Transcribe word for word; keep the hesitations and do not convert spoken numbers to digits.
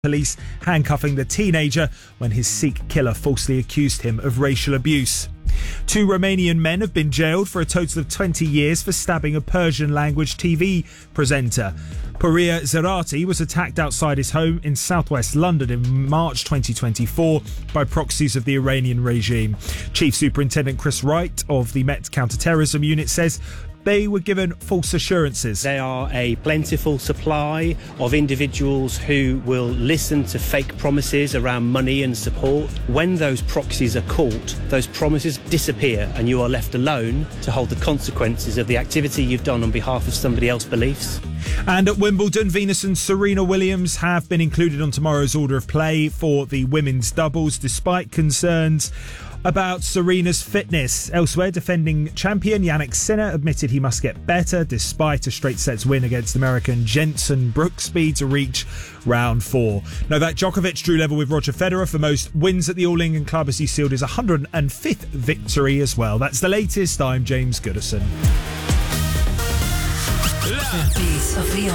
Police handcuffing the teenager when his Sikh killer falsely accused him of racial abuse. Two Romanian men have been jailed for a total of twenty years for stabbing a Persian language T V presenter. Pouria Zerati was attacked outside his home in southwest London in March twenty twenty-four by proxies of the Iranian regime. Chief Superintendent Chris Wright of the Met Counter-Terrorism Unit says they were given false assurances. They are a plentiful supply of individuals who will listen to fake promises around money and support. When those proxies are caught, those promises disappear and you are left alone to hold the consequences of the activity you've done on behalf of somebody else's beliefs. And at Wimbledon, Venus and Serena Williams have been included on tomorrow's order of play for the women's doubles, despite concerns about Serena's fitness. Elsewhere, defending champion Jannik Sinner admitted he must get better despite a straight sets win against American Jenson Brooksby to reach round four. Novak Djokovic drew level with Roger Federer for most wins at the All England Club as he sealed his one hundred fifth victory as well. That's the latest. I'm James Goodison.